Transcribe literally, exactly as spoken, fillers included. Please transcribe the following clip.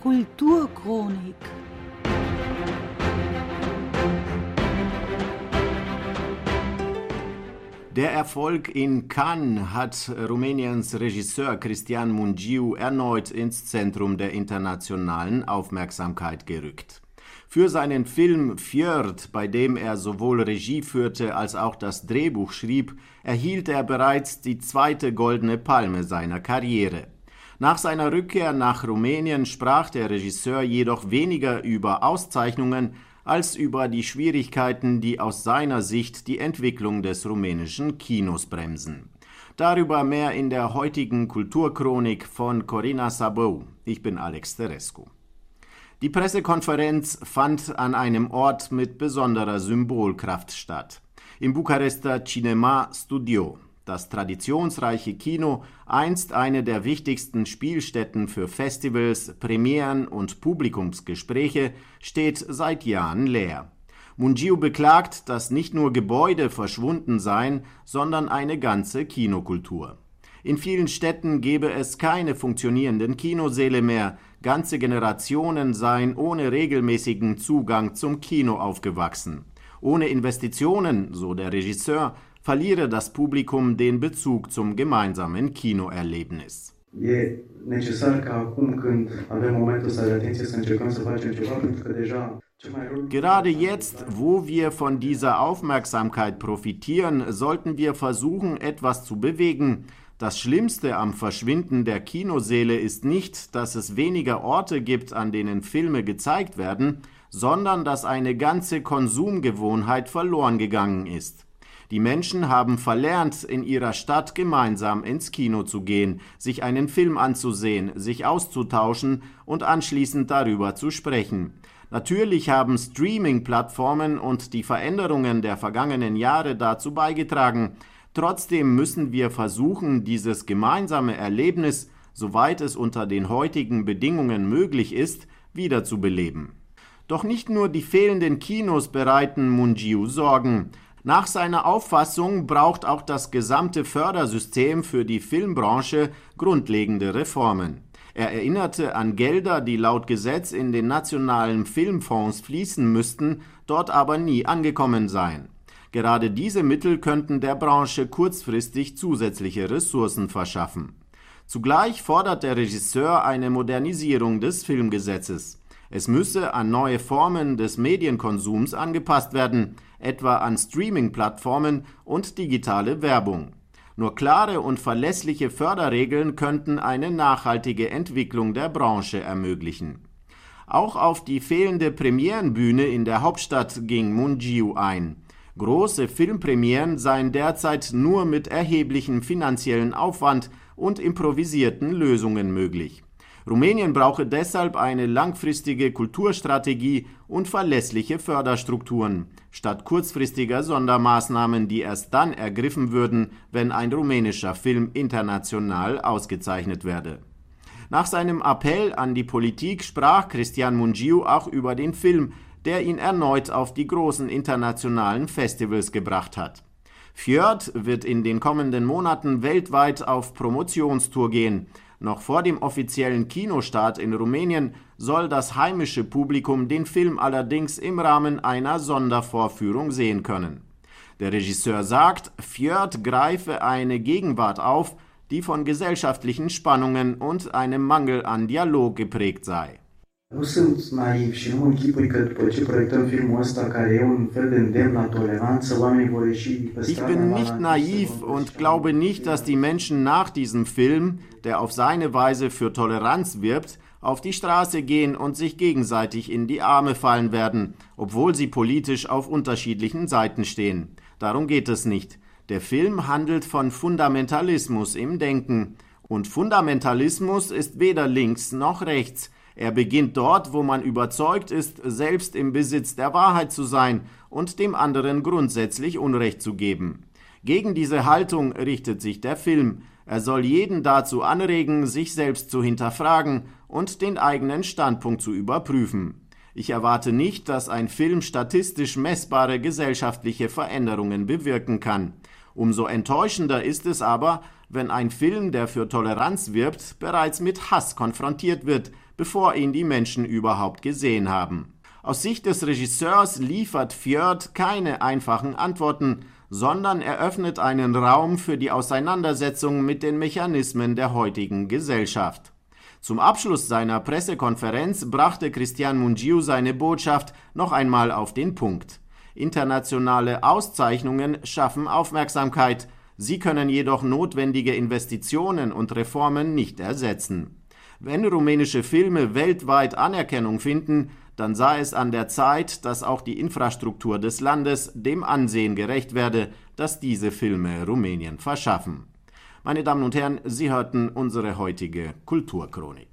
Kulturchronik. Der Erfolg in Cannes hat Rumäniens Regisseur Cristian Mungiu erneut ins Zentrum der internationalen Aufmerksamkeit gerückt. Für seinen Film Fjord, bei dem er sowohl Regie führte als auch das Drehbuch schrieb, erhielt er bereits die zweite Goldene Palme seiner Karriere. Nach seiner Rückkehr nach Rumänien sprach der Regisseur jedoch weniger über Auszeichnungen als über die Schwierigkeiten, die aus seiner Sicht die Entwicklung des rumänischen Kinos bremsen. Darüber mehr in der heutigen Kulturchronik von Corina Sabău. Ich bin Alex Terescu. Die Pressekonferenz fand an einem Ort mit besonderer Symbolkraft statt. Im Bukarester Cinema Studio. Das traditionsreiche Kino, einst eine der wichtigsten Spielstätten für Festivals, Premieren und Publikumsgespräche, steht seit Jahren leer. Mungiu beklagt, dass nicht nur Gebäude verschwunden seien, sondern eine ganze Kinokultur. In vielen Städten gebe es keine funktionierenden Kinosäle mehr, ganze Generationen seien ohne regelmäßigen Zugang zum Kino aufgewachsen. Ohne Investitionen, so der Regisseur, verliere das Publikum den Bezug zum gemeinsamen Kinoerlebnis. E necesar ca acum când avem momentul ăsta de atenție să încercăm să facem ceva, pentru că deja Gerade jetzt, wo wir von dieser Aufmerksamkeit profitieren, sollten wir versuchen, etwas zu bewegen. Das Schlimmste am Verschwinden der Kinosäle ist nicht, dass es weniger Orte gibt, an denen Filme gezeigt werden, sondern dass eine ganze Konsumgewohnheit verloren gegangen ist. Die Menschen haben verlernt, in ihrer Stadt gemeinsam ins Kino zu gehen, sich einen Film anzusehen, sich auszutauschen und anschließend darüber zu sprechen. Natürlich haben Streaming-Plattformen und die Veränderungen der vergangenen Jahre dazu beigetragen. Trotzdem müssen wir versuchen, dieses gemeinsame Erlebnis, soweit es unter den heutigen Bedingungen möglich ist, wiederzubeleben. Doch nicht nur die fehlenden Kinos bereiten Mungiu Sorgen. Nach seiner Auffassung braucht auch das gesamte Fördersystem für die Filmbranche grundlegende Reformen. Er erinnerte an Gelder, die laut Gesetz in den nationalen Filmfonds fließen müssten, dort aber nie angekommen seien. Gerade diese Mittel könnten der Branche kurzfristig zusätzliche Ressourcen verschaffen. Zugleich fordert der Regisseur eine Modernisierung des Filmgesetzes. Es müsse an neue Formen des Medienkonsums angepasst werden, etwa an Streaming-Plattformen und digitale Werbung. Nur klare und verlässliche Förderregeln könnten eine nachhaltige Entwicklung der Branche ermöglichen. Auch auf die fehlende Premierenbühne in der Hauptstadt ging Mungiu ein. Große Filmpremieren seien derzeit nur mit erheblichem finanziellen Aufwand und improvisierten Lösungen möglich. Rumänien brauche deshalb eine langfristige Kulturstrategie und verlässliche Förderstrukturen, statt kurzfristiger Sondermaßnahmen, die erst dann ergriffen würden, wenn ein rumänischer Film international ausgezeichnet werde. Nach seinem Appell an die Politik sprach Cristian Mungiu auch über den Film, der ihn erneut auf die großen internationalen Festivals gebracht hat. Fjord wird in den kommenden Monaten weltweit auf Promotionstour gehen. Noch vor dem offiziellen Kinostart in Rumänien soll das heimische Publikum den Film allerdings im Rahmen einer Sondervorführung sehen können. Der Regisseur sagt, Fjord greife eine Gegenwart auf, die von gesellschaftlichen Spannungen und einem Mangel an Dialog geprägt sei. Nu sunt naiv și nu mă închipui că după ce proiectăm filmul ăsta, care e un fel de îndemn la toleranță, oamenii vor ieși pe Ich stradă. bin nicht naiv und glaube nicht, dass die Menschen nach diesem Film, der auf seine Weise für Toleranz wirbt, auf die Straße gehen und sich gegenseitig in die Arme fallen werden, obwohl sie politisch auf unterschiedlichen Seiten stehen. Darum geht es nicht. Der Film handelt von Fundamentalismus im Denken. Und Fundamentalismus ist weder links noch rechts. Er beginnt dort, wo man überzeugt ist, selbst im Besitz der Wahrheit zu sein und dem anderen grundsätzlich Unrecht zu geben. Gegen diese Haltung richtet sich der Film. Er soll jeden dazu anregen, sich selbst zu hinterfragen und den eigenen Standpunkt zu überprüfen. Ich erwarte nicht, dass ein Film statistisch messbare gesellschaftliche Veränderungen bewirken kann. Umso enttäuschender ist es aber, wenn ein Film, der für Toleranz wirbt, bereits mit Hass konfrontiert wird, bevor ihn die Menschen überhaupt gesehen haben. Aus Sicht des Regisseurs liefert Fjord keine einfachen Antworten, sondern eröffnet einen Raum für die Auseinandersetzung mit den Mechanismen der heutigen Gesellschaft. Zum Abschluss seiner Pressekonferenz brachte Cristian Mungiu seine Botschaft noch einmal auf den Punkt. Internationale Auszeichnungen schaffen Aufmerksamkeit, sie können jedoch notwendige Investitionen und Reformen nicht ersetzen. Wenn rumänische Filme weltweit Anerkennung finden, dann sei es an der Zeit, dass auch die Infrastruktur des Landes dem Ansehen gerecht werde, das diese Filme Rumänien verschaffen. Meine Damen und Herren, Sie hörten unsere heutige Kulturchronik.